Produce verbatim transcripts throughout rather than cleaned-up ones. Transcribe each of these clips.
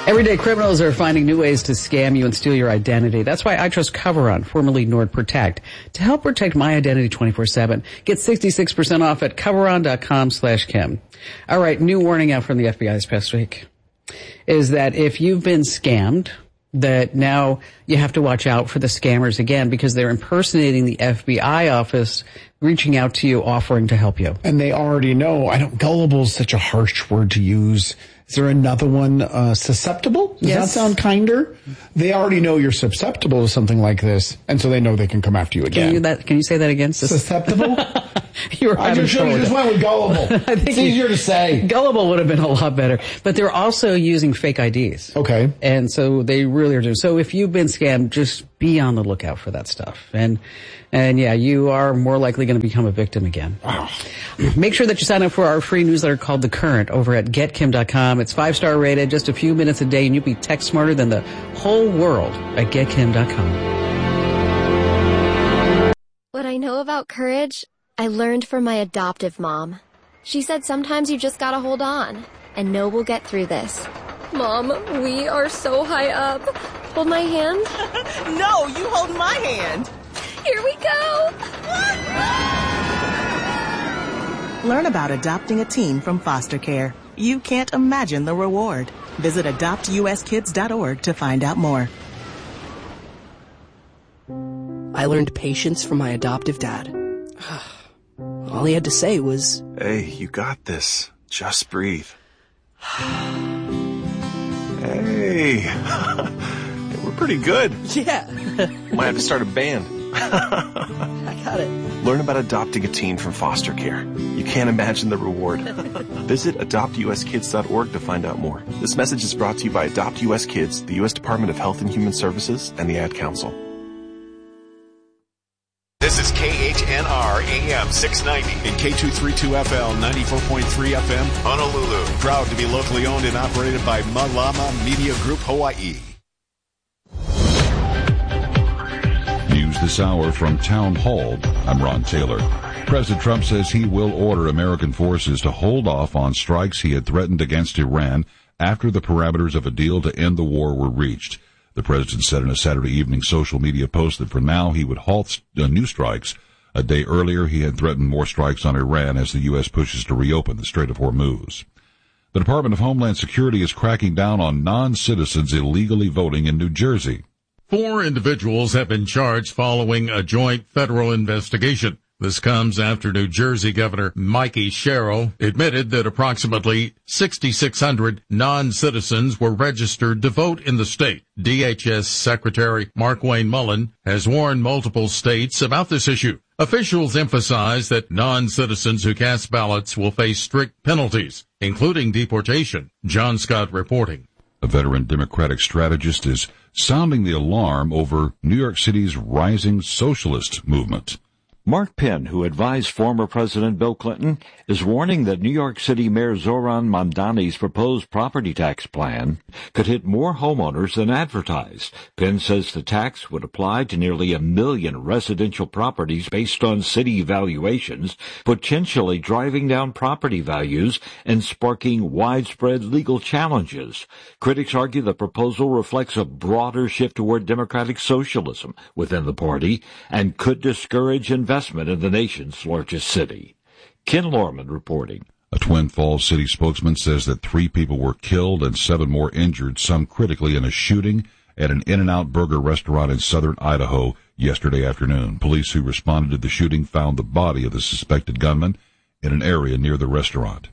Everyday criminals are finding new ways to scam you and steal your identity. That's why I trust Coveron, formerly NordProtect, to help protect my identity twenty-four seven. Get sixty-six percent off at coveron.com slash Kim. All right, new warning out from the F B I this past week is that if you've been scammed, that now you have to watch out for the scammers again because they're impersonating the F B I office, reaching out to you, offering to help you. And they already know. I don't, gullible is such a harsh word to use. Is there another one, uh, susceptible? Does yes. that sound kinder? They already know you're susceptible to something like this, and so they know they can come after you again. Can you, that, can you say that again? Susceptible? you were I just, just went with gullible. I think it's easier to say. Gullible would have been a lot better. But they're also using fake I Ds. Okay. And so they really are doing. So if you've been scammed, just be on the lookout for that stuff. And, and yeah, you are more likely going to become a victim again. Wow. Make sure that you sign up for our free newsletter called The Current over at get kim dot com. It's five-star rated, just a few minutes a day, and you'll be tech smarter than the whole world at get kim dot com. What I know about courage, I learned from my adoptive mom. She said sometimes you just gotta hold on and know we'll get through this. Mom, we are so high up. Hold my hand. No, you hold my hand. Here we go. Learn about adopting a teen from foster care. You can't imagine the reward. Visit adopt u s kids dot org to find out more. I learned patience from my adoptive dad. All he had to say was, "Hey, you got this. Just breathe." Hey, we're pretty good. Yeah. Might have to start a band. I got it. Learn about adopting a teen from foster care. You can't imagine the reward. Visit adopt u s kids dot org to find out more. This message is brought to you by Adopt U S Kids, the U S Department of Health and Human Services, and the Ad Council. This is K H N R A M six ninety and K two thirty-two F L ninety-four point three F M, Honolulu. Proud to be locally owned and operated by Malama Media Group Hawaii. News this hour from Town Hall. I'm Ron Taylor. President Trump says he will order American forces to hold off on strikes he had threatened against Iran after the parameters of a deal to end the war were reached. The president said in a Saturday evening social media post that for now he would halt new strikes. A day earlier, he had threatened more strikes on Iran as the U S pushes to reopen the Strait of Hormuz. The Department of Homeland Security is cracking down on non-citizens illegally voting in New Jersey. Four individuals have been charged following a joint federal investigation. This comes after New Jersey Governor Mikey Sherrill admitted that approximately six thousand six hundred non-citizens were registered to vote in the state. D H S Secretary Markwayne Mullin has warned multiple states about this issue. Officials emphasize that non-citizens who cast ballots will face strict penalties, including deportation. John Scott reporting. A veteran Democratic strategist is sounding the alarm over New York City's rising socialist movement. Mark Penn, who advised former President Bill Clinton, is warning that New York City Mayor Zoran Mamdani's proposed property tax plan could hit more homeowners than advertised. Penn says the tax would apply to nearly a million residential properties based on city valuations, potentially driving down property values and sparking widespread legal challenges. Critics argue the proposal reflects a broader shift toward democratic socialism within the party and could discourage investment investment in the nation's largest city. Ken Lorman reporting. A Twin Falls city spokesman says that three people were killed and seven more injured, some critically, in a shooting at an In-N-Out Burger restaurant in southern Idaho yesterday afternoon. Police who responded to the shooting found the body of the suspected gunman in an area near the restaurant.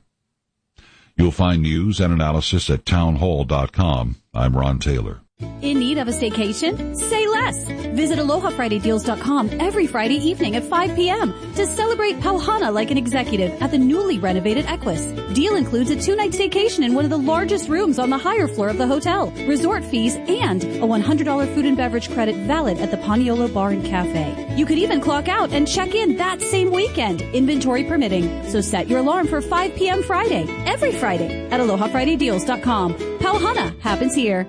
You'll find news and analysis at townhall dot com. I'm Ron Taylor. In need of a staycation? Say less. Visit aloha friday deals dot com every Friday evening at five p.m. to celebrate Pauhana like an executive at the newly renovated Equus. Deal includes a two-night staycation in one of the largest rooms on the higher floor of the hotel, resort fees, and a one hundred dollars food and beverage credit valid at the Paniolo Bar and Cafe. You could even clock out and check in that same weekend, inventory permitting. So set your alarm for five p.m. Friday, every Friday at aloha friday deals dot com. Pauhana happens here.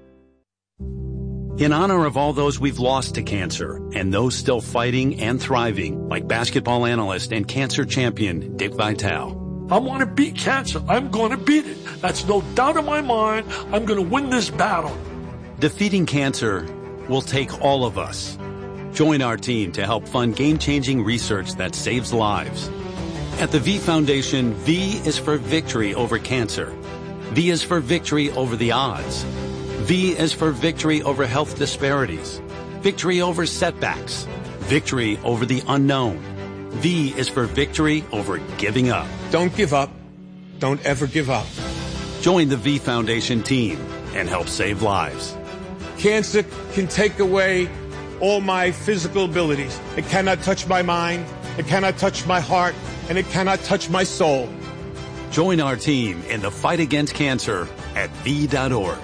In honor of all those we've lost to cancer and those still fighting and thriving, like basketball analyst and cancer champion Dick Vitale, I want to beat cancer. I'm going to beat it. That's no doubt in my mind. I'm going to win this battle. Defeating cancer will take all of us. Join our team to help fund game-changing research that saves lives. At the V Foundation, V is for victory over cancer. V is for victory over the odds. V is for victory over health disparities. Victory over setbacks. Victory over the unknown. V is for victory over giving up. Don't give up. Don't ever give up. Join the V Foundation team and help save lives. Cancer can take away all my physical abilities. It cannot touch my mind. It cannot touch my heart. And it cannot touch my soul. Join our team in the fight against cancer at V dot org.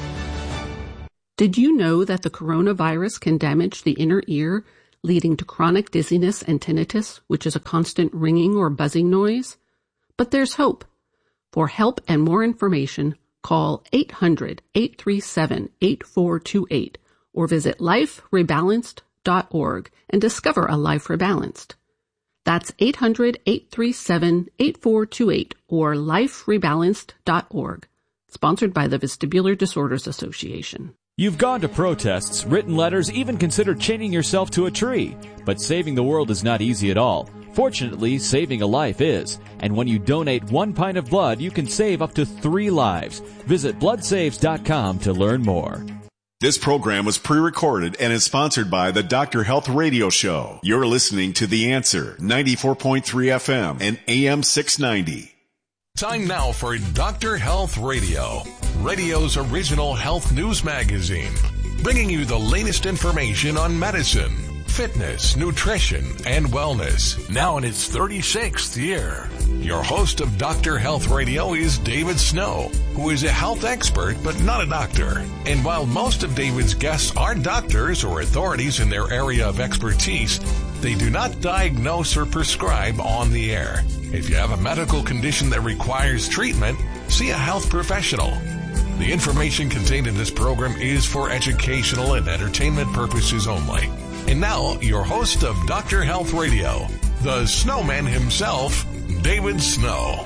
Did you know that the coronavirus can damage the inner ear, leading to chronic dizziness and tinnitus, which is a constant ringing or buzzing noise? But there's hope. For help and more information, call eight hundred, eight three seven, eight four two eight or visit life rebalanced dot org and discover a life rebalanced. That's eight hundred, eight three seven, eight four two eight or life rebalanced dot org. Sponsored by the Vestibular Disorders Association. You've gone to protests, written letters, even considered chaining yourself to a tree. But saving the world is not easy at all. Fortunately, saving a life is. And when you donate one pint of blood, you can save up to three lives. Visit blood saves dot com to learn more. This program was pre-recorded and is sponsored by the Doctor Health Radio Show. You're listening to The Answer, ninety-four point three F M and A M six ninety. Time now for Doctor Health Radio, radio's original health news magazine, bringing you the latest information on medicine, fitness, nutrition, and wellness, now in its thirty-sixth year. Your host of Doctor Health Radio is David Snow, who is a health expert but not a doctor. And while most of David's guests are doctors or authorities in their area of expertise, they do not diagnose or prescribe on the air. If you have a medical condition that requires treatment, see a health professional. The information contained in this program is for educational and entertainment purposes only. And now, your host of Doctor Health Radio, the snowman himself, David Snow.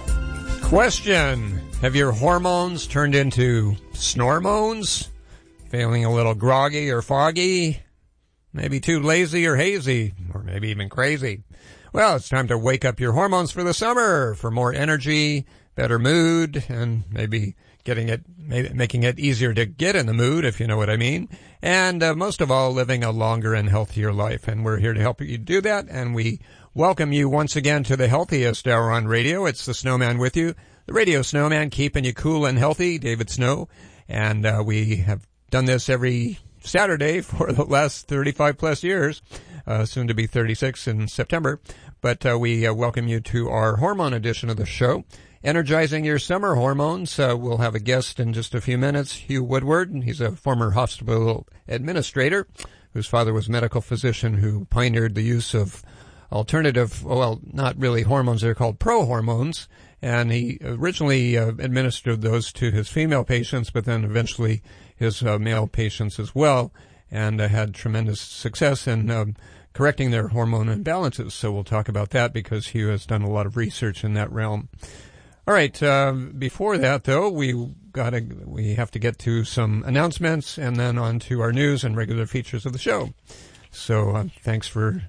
Question. Have your hormones turned into snormones? Feeling a little groggy or foggy? Maybe too lazy or hazy? Or maybe even crazy? Well, it's time to wake up your hormones for the summer, for more energy, better mood, and maybe getting it, making it easier to get in the mood, if you know what I mean. And uh, most of all, living a longer and healthier life. And we're here to help you do that. And we welcome you once again to the healthiest hour on radio. It's the Snowman with you, the Radio Snowman, keeping you cool and healthy, David Snow. And uh, we have done this every Saturday for the last thirty-five plus years, uh, soon to be thirty-six in September. But uh, we uh, welcome you to our hormone edition of the show, energizing your summer hormones. Uh, we'll have a guest in just a few minutes, Hugh Woodward. He's a former hospital administrator whose father was a medical physician who pioneered the use of alternative, well, not really hormones, they're called pro-hormones. And he originally uh, administered those to his female patients, but then eventually his uh, male patients as well, and uh, had tremendous success in um, correcting their hormone imbalances. So we'll talk about that because Hugh has done a lot of research in that realm. All right. Uh, before that, though, we gotta we have to get to some announcements and then on to our news and regular features of the show. So uh, thanks for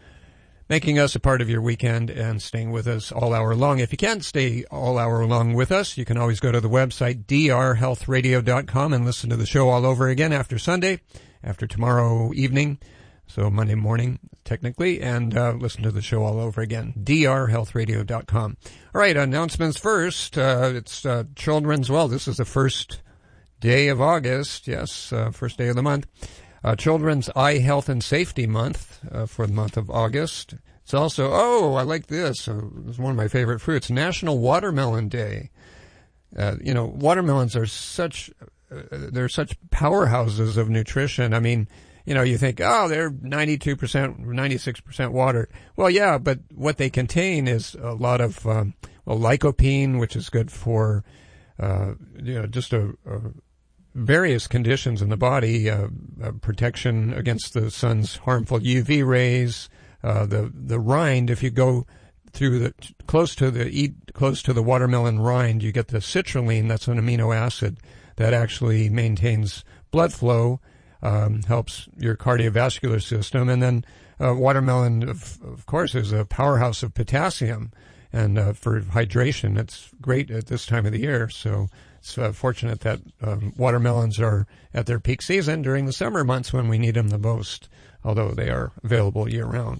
making us a part of your weekend and staying with us all hour long. If you can't stay all hour long with us, you can always go to the website d r health radio dot com and listen to the show all over again after Sunday, after tomorrow evening, so Monday morning, technically, and uh, listen to the show all over again, d r health radio dot com. All right, announcements first. Uh, it's uh, Children's, well, this is the first day of August, yes, uh, first day of the month. Uh, Children's Eye Health and Safety Month uh, for the month of August. It's also, oh, I like this. Uh, it's one of my favorite fruits, National Watermelon Day. Uh, you know, watermelons are such, uh, they're such powerhouses of nutrition. I mean, you know, you think, oh, they're ninety-two percent, ninety-six percent water. Well, yeah, but what they contain is a lot of, um, well, lycopene, which is good for, uh, you know, just a, a various conditions in the body, uh, uh, protection against the sun's harmful U V rays, uh, the, the rind. If you go through the close to the eat close to the watermelon rind, you get the citrulline. That's an amino acid that actually maintains blood flow, um, helps your cardiovascular system, and then uh, watermelon, of, of course, is a powerhouse of potassium, and uh, for hydration, it's great at this time of the year. So it's uh, fortunate that um, watermelons are at their peak season during the summer months when we need them the most, although they are available year round.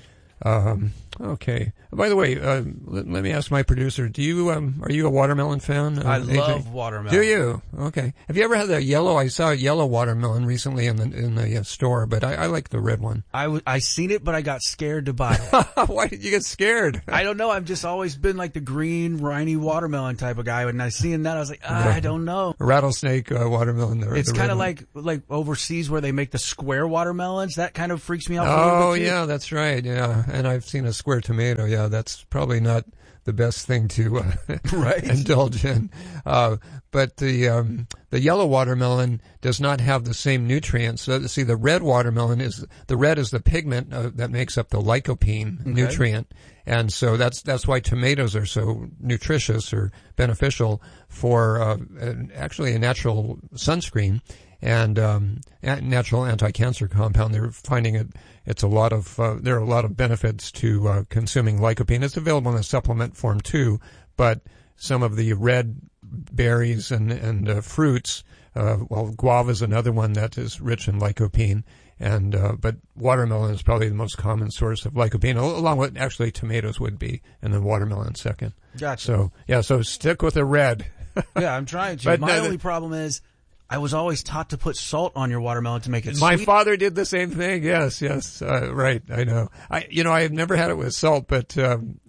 Um, okay. By the way, uh, let, let me ask my producer, do you, um, are you a watermelon fan? Uh, I A J? love watermelon. Do you? Okay. Have you ever had the yellow? I saw a yellow watermelon recently in the, in the uh, store, but I, I like the red one. I, w- I seen it, but I got scared to buy it. Why did you get scared? I don't know. I've just always been like the green, briny watermelon type of guy. When I seen that, I was like, ah, I don't know. Rattlesnake uh, watermelon. The, It's the kind of red like, like overseas where they make the square watermelons. That kind of freaks me out. one. a little Oh, bit too. yeah, that's right. Yeah. And I've seen a square tomato. Yeah, that's probably not the best thing to uh, right. indulge in. Uh, but the um, the yellow watermelon does not have the same nutrients. So, see, the red watermelon is the red is the pigment uh, that makes up the lycopene Okay. nutrient, and so that's that's why tomatoes are so nutritious or beneficial for uh, an, actually a natural sunscreen and um, a natural anti-cancer compound. They're finding it. It's a lot of uh, there are a lot of benefits to uh, consuming lycopene. It's available in a supplement form too, but some of the red berries and and uh, fruits, uh, well, guava is another one that is rich in lycopene, and uh, but watermelon is probably the most common source of lycopene, al- along with actually tomatoes would be, and then watermelon second. Gotcha. So yeah, so stick with the red. Yeah, I'm trying to. But My no, only the- problem is I was always taught to put salt on your watermelon to make it My sweet. father did the same thing. Yes, yes, uh, right. I know. I, you know, I've never had it with salt, but um,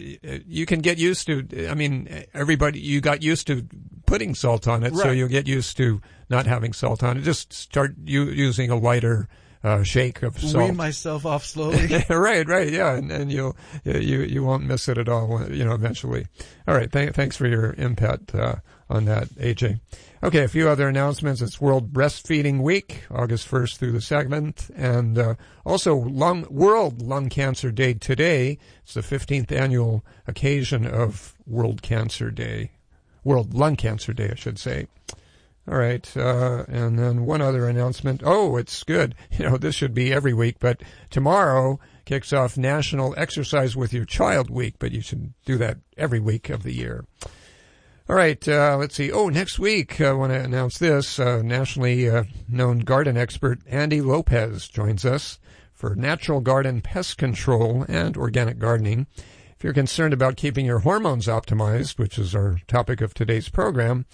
you can get used to. I mean, everybody, you got used to putting salt on it, so Right. you'll get used to not having salt on it. Just start u- using a lighter uh, shake of salt. Wean myself off slowly. right, right, yeah, and, and you'll you you won't miss it at all. You know, eventually. All right. Th- thanks for your input uh, on that, A J. Okay, a few other announcements. It's World Breastfeeding Week, August first through the second, and uh, also lung, World Lung Cancer Day today. It's the fifteenth annual occasion of World Cancer Day, World Lung Cancer Day, I should say. All right, uh, and then one other announcement. Oh, it's good. You know, this should be every week, but tomorrow kicks off National Exercise with Your Child Week, but you should do that every week of the year. All right, uh, let's see. Oh, next week, I want to announce this. Uh, nationally uh, known garden expert Andy Lopez joins us for natural garden pest control and organic gardening. If you're concerned about keeping your hormones optimized, which is our topic of today's program,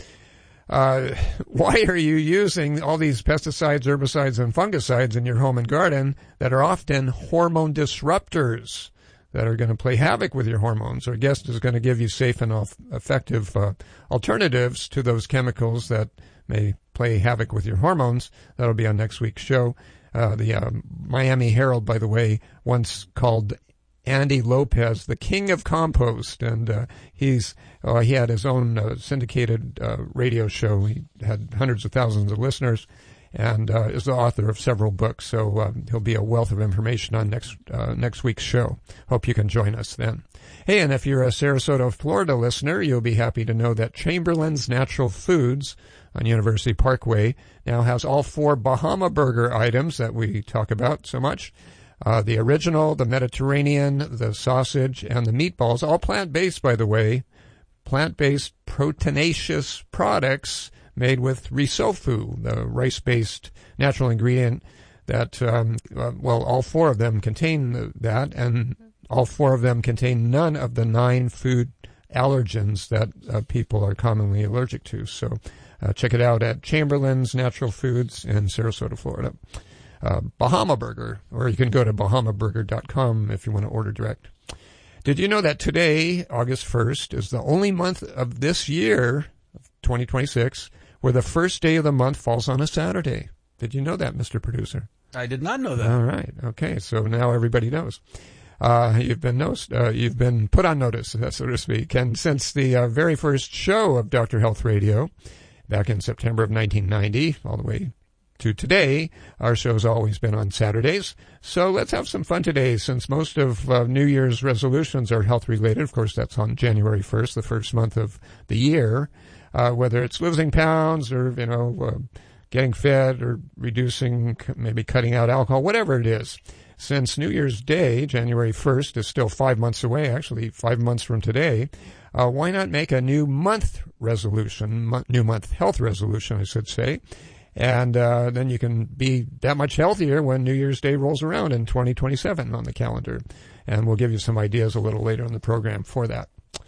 uh, why are you using all these pesticides, herbicides, and fungicides in your home and garden that are often hormone disruptors that are going to play havoc with your hormones? Our guest is going to give you safe and effective uh, alternatives to those chemicals that may play havoc with your hormones. That'll be on next week's show. Uh, the uh, Miami Herald, by the way, once called Andy Lopez the king of compost, and uh, he's uh, he had his own uh, syndicated uh, radio show. He had hundreds of thousands of listeners, and uh, is the author of several books. So uh, he'll be a wealth of information on next uh, next week's show. Hope you can join us then. Hey, and if you're a Sarasota, Florida listener, you'll be happy to know that Chamberlain's Natural Foods on University Parkway now has all four Bahama Burger items that we talk about so much. Uh, the original, the Mediterranean, the sausage, and the meatballs, all plant-based, by the way. Plant-based proteinaceous products made with risofu, the rice-based natural ingredient that, um, uh, well, all four of them contain that, and all four of them contain none of the nine food allergens that uh, people are commonly allergic to. So uh, check it out at Chamberlain's Natural Foods in Sarasota, Florida. Uh, Bahama Burger, or you can go to bahama burger dot com if you want to order direct. Did you know that today, August first, is the only month of this year, twenty twenty-six, where the first day of the month falls on a Saturday? Did you know that, Mister Producer? I did not know that. All right. Okay. So now everybody knows. Uh, you've been noticed, uh, you've been put on notice, so to speak. And since the uh, very first show of Doctor Health Radio, back in September of nineteen ninety, all the way to today. Our show's always been on Saturdays. So let's have some fun today, since most of uh, New Year's resolutions are health-related. Of course, that's on January first, the first month of the year. Uh, whether it's losing pounds or, you know, uh, getting fit or reducing, maybe cutting out alcohol, whatever it is. Since New Year's Day, January first, is still five months away, actually five months from today, uh, why not make a new month resolution, mo- new month health resolution, I should say, and uh, then you can be that much healthier when New Year's Day rolls around in twenty twenty-seven on the calendar. And we'll give you some ideas a little later in the program for that.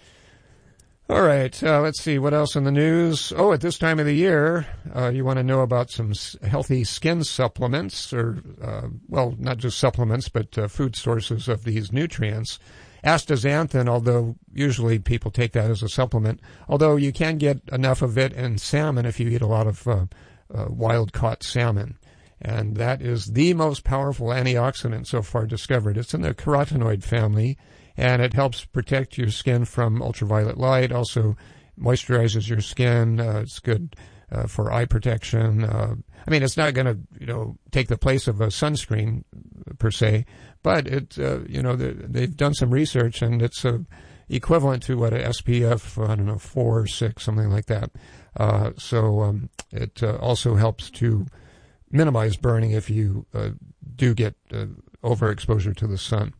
All right, uh, let's see, what else in the news? Oh, at this time of the year, uh, you want to know about some s- healthy skin supplements, or, uh, well, not just supplements, but uh, food sources of these nutrients. Astaxanthin, although usually people take that as a supplement, although you can get enough of it in salmon if you eat a lot of uh, uh, wild-caught salmon. And that is the most powerful antioxidant so far discovered. It's in the carotenoid family, and it helps protect your skin from ultraviolet light, also moisturizes your skin. Uh, it's good uh, for eye protection. Uh, I mean, it's not going to, you know, take the place of a sunscreen per se, but it, uh, you know, the, they've done some research, and it's uh, equivalent to what a S P F, I don't know, four or six, something like that. Uh, so um, it uh, also helps to minimize burning if you uh, do get uh, overexposure to the sun.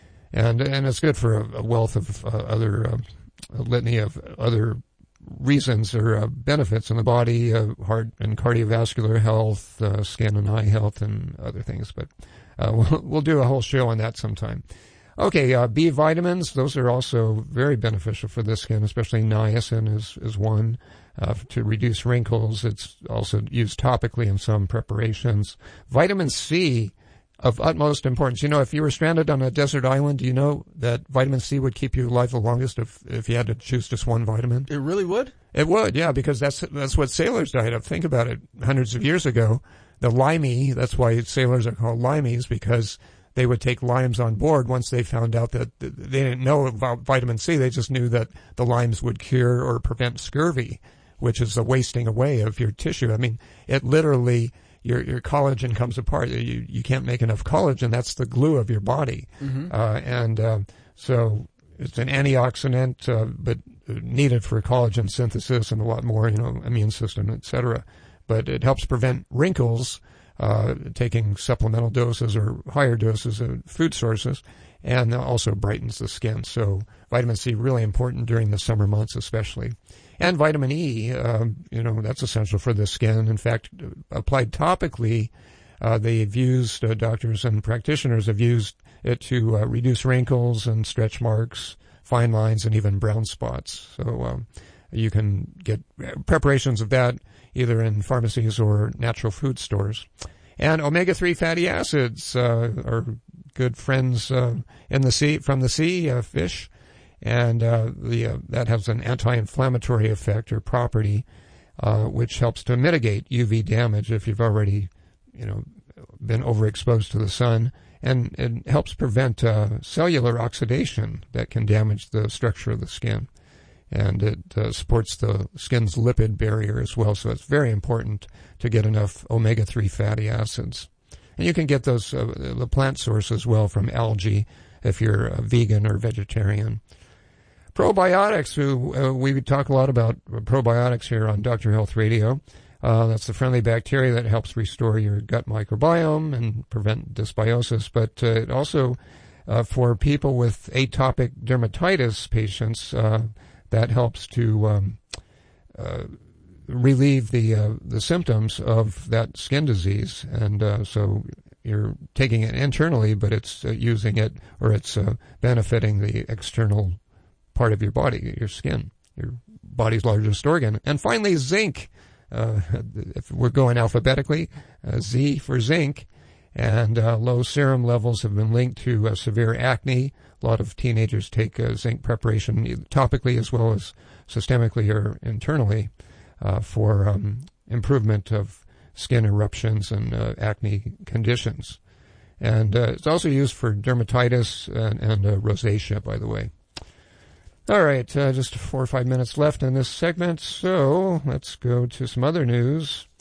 And and it's good for a, a wealth of uh, other, uh, a litany of other reasons or uh, benefits in the body, uh, heart and cardiovascular health, uh, skin and eye health, and other things. But uh, we'll, we'll do a whole show on that sometime. Okay, uh, B vitamins, those are also very beneficial for the skin, especially niacin is, is one uh, to reduce wrinkles. It's also used topically in some preparations. Vitamin C, of utmost importance. You know, if you were stranded on a desert island, do you know that vitamin C would keep you alive the longest if, if you had to choose just one vitamin? It really would? It would, yeah, because that's that's what sailors died of. Think about it. Hundreds of years ago, the limey, that's why sailors are called limeys, because they would take limes on board once they found out that they didn't know about vitamin C. They just knew that the limes would cure or prevent scurvy, which is the wasting away of your tissue. I mean, it literally... Your your collagen comes apart. You you can't make enough collagen. That's the glue of your body. Mm-hmm. Uh, and uh, so it's an antioxidant, uh, but needed for collagen synthesis and a lot more, you know, immune system, et cetera. But it helps prevent wrinkles, uh, taking supplemental doses or higher doses of food sources, and also brightens the skin. So vitamin C, really important during the summer months especially. And vitamin E, uh, you know, that's essential for the skin. In fact, applied topically, uh, they've used, uh, doctors and practitioners have used it to uh, reduce wrinkles and stretch marks, fine lines, and even brown spots. So um, you can get preparations of that either in pharmacies or natural food stores. And omega three fatty acids uh, are good friends uh, in the sea, from the sea, uh, fish. And uh, the uh, that has an anti-inflammatory effect or property, uh, which helps to mitigate U V damage if you've already, you know, been overexposed to the sun, and it helps prevent uh, cellular oxidation that can damage the structure of the skin, and it uh, supports the skin's lipid barrier as well. So it's very important to get enough omega three fatty acids, and you can get those uh, the plant source as well from algae if you're a vegan or vegetarian. Probiotics, who, uh, we talk a lot about probiotics here on Doctor Health Radio. Uh, that's the friendly bacteria that helps restore your gut microbiome and prevent dysbiosis. But uh, it also, uh, for people with atopic dermatitis patients, uh, that helps to um, uh, relieve the uh, the symptoms of that skin disease. And uh, so you're taking it internally, but it's uh, using it, or it's uh, benefiting the external part of your body, your skin, your body's largest organ. And finally, zinc. Uh, if we're going alphabetically, uh, Z for zinc. And uh, low serum levels have been linked to uh, severe acne. A lot of teenagers take uh, zinc preparation topically as well as systemically or internally uh, for um, improvement of skin eruptions and uh, acne conditions. And uh, it's also used for dermatitis and, and uh, rosacea, by the way. All right, uh, just four or five minutes left in this segment, so let's go to some other news.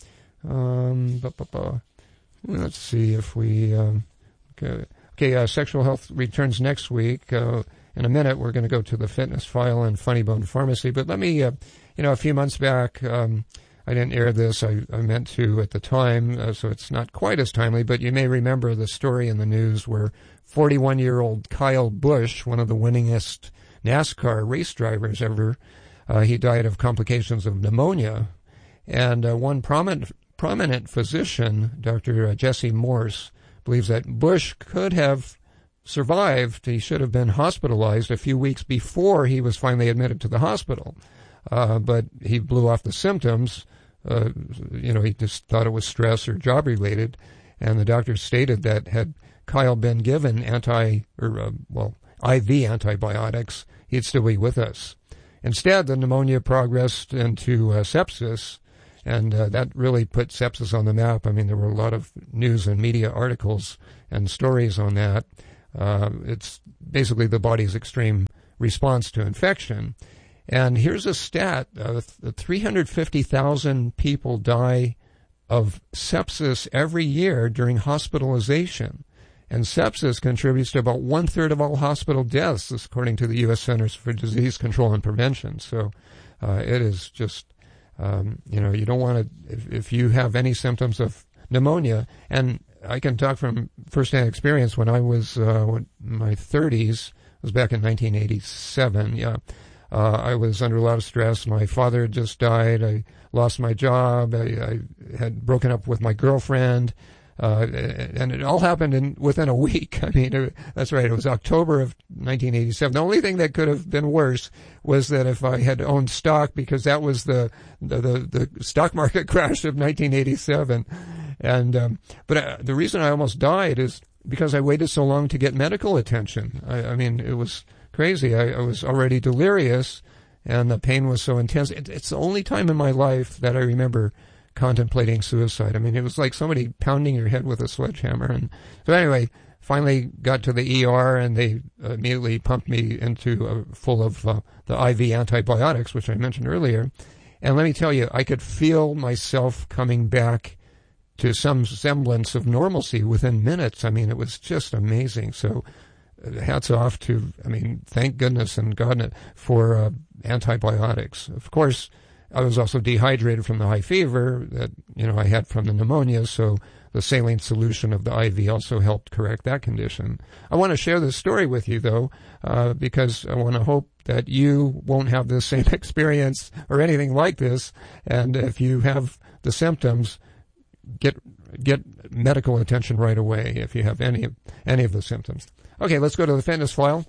Um, bu- bu- bu- let's see if we... Um, okay, okay uh, Sexual Health returns next week. Uh, in a minute, we're going to go to the Fitness File and Funny Bone Pharmacy. But let me, uh, you know, a few months back, um, I didn't air this. I, I meant to at the time, uh, so it's not quite as timely. But you may remember the story in the news where forty-one-year-old Kyle Busch, one of the winningest NASCAR race drivers ever, uh, he died of complications of pneumonia. And uh, one prominent prominent physician, Doctor Jesse Morse, believes that Busch could have survived. He should have been hospitalized a few weeks before he was finally admitted to the hospital. Uh, but he blew off the symptoms. Uh, you know, he just thought it was stress or job-related. And the doctor stated that had Kyle been given anti, or, uh, well, I V antibiotics, he'd still be with us. Instead, the pneumonia progressed into uh, sepsis, and uh, that really put sepsis on the map. I mean, there were a lot of news and media articles and stories on that. Uh, it's basically the body's extreme response to infection. And here's a stat. Uh, three hundred fifty thousand people die of sepsis every year during hospitalization. And sepsis contributes to about one-third of all hospital deaths, according to the U S Centers for Disease Control and Prevention. So uh, it is just, um, you know, you don't want to, if, if you have any symptoms of pneumonia, and I can talk from first-hand experience. When I was uh, in my thirties, it was back in nineteen eighty-seven, yeah, uh, I was under a lot of stress. My father had just died. I lost my job. I, I had broken up with my girlfriend. Uh, and it all happened in within a week. I mean, it, that's right. It was October of nineteen eighty-seven. The only thing that could have been worse was that if I had owned stock, because that was the the, the, the stock market crash of nineteen eighty-seven. And um, but uh, the reason I almost died is because I waited so long to get medical attention. I, I mean, it was crazy. I, I was already delirious, and the pain was so intense. It, it's the only time in my life that I remember contemplating suicide. I mean, it was like somebody pounding your head with a sledgehammer. And so anyway, finally got to the E R, and they immediately pumped me into uh, full of uh, the I V antibiotics, which I mentioned earlier. And let me tell you, I could feel myself coming back to some semblance of normalcy within minutes. I mean, it was just amazing. So uh, hats off to, I mean, thank goodness and God for uh, antibiotics. Of course, I was also dehydrated from the high fever that, you know, I had from the pneumonia, so the saline solution of the I V also helped correct that condition. I want to share this story with you, though, uh, because I want to hope that you won't have the same experience or anything like this, and if you have the symptoms, get get medical attention right away if you have any, any of the symptoms. Okay, let's go to the Fitness File.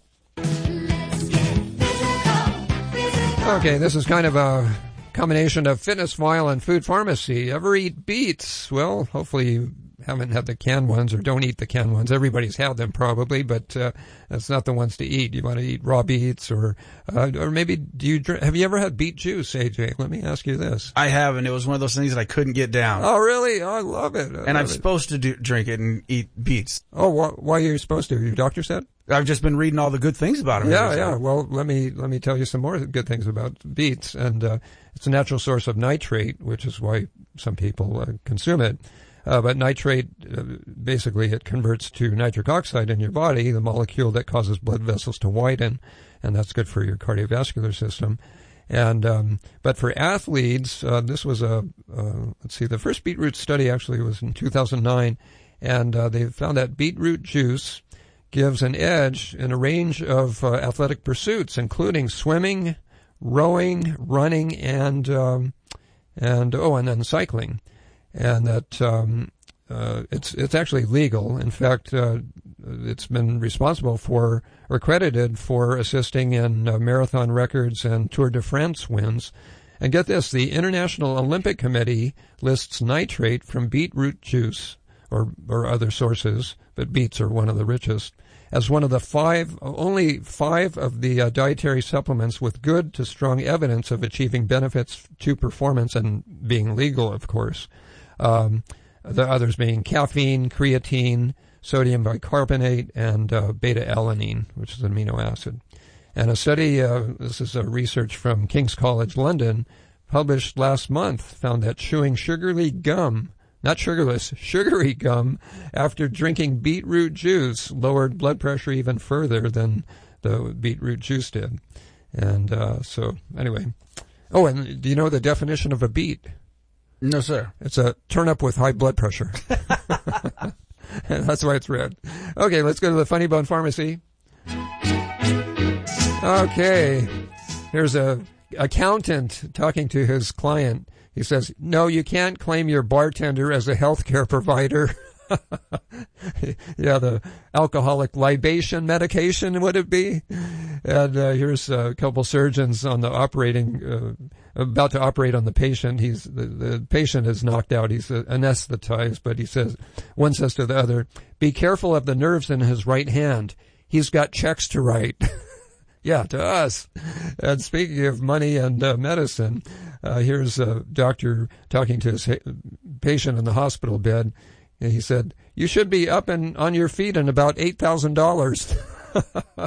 Okay, this is kind of a combination of Fitness File and Food Pharmacy. Ever eat beets? Well, hopefully you haven't had the canned ones, or don't eat the canned ones. Everybody's had them probably, but uh, that's not the ones to eat. You want to eat raw beets, or uh, or maybe do you drink, have you ever had beet juice, A J? Let me ask you this. I have, and it was one of those things that I couldn't get down. Oh, really? Oh, I love it. I and love I'm it. supposed to do, drink it and eat beets. Oh, wh- why are you supposed to? Your doctor said? I've just been reading all the good things about them. Yeah, yeah. Well, let me let me tell you some more good things about beets. And uh, it's a natural source of nitrate, which is why some people uh, consume it. Uh, but nitrate, uh, basically, it converts to nitric oxide in your body, the molecule that causes blood vessels to widen, and that's good for your cardiovascular system. And um, but for athletes, uh, this was a uh, let's see, the first beetroot study actually was in two thousand nine, and uh, they found that beetroot juice gives an edge in a range of uh, athletic pursuits, including swimming, rowing, running, and um, and oh, and then cycling. And that um, uh, it's it's actually legal. In fact, uh, it's been responsible for, or credited for, assisting in uh, marathon records and Tour de France wins. And get this, the International Olympic Committee lists nitrate from beetroot juice, or or other sources, but beets are one of the richest, as one of the five, only five of the uh, dietary supplements with good to strong evidence of achieving benefits to performance, and being legal, of course. Um, the others being caffeine, creatine, sodium bicarbonate, and uh, beta-alanine, which is an amino acid. And a study, uh, this is a research from King's College London, published last month found that chewing sugary gum, not sugarless, sugary gum, after drinking beetroot juice lowered blood pressure even further than the beetroot juice did. And uh, so, anyway. Oh, and do you know the definition of a beet? No, sir. It's a turnip with high blood pressure. That's why it's red. Okay, let's go to the Funny Bone Pharmacy. Okay, here's a accountant talking to his client. He says, no, you can't claim your bartender as a healthcare provider. Yeah, the alcoholic libation medication, would it be? And uh, here's a couple surgeons on the operating, uh, about to operate on the patient. He's the, the patient is knocked out. He's uh, anesthetized, but he says, one says to the other, be careful of the nerves in his right hand. He's got checks to write. Yeah, to us. And speaking of money and uh, medicine, uh, here's a doctor talking to his ha- patient in the hospital bed. And he said, you should be up and on your feet in about eight thousand dollars.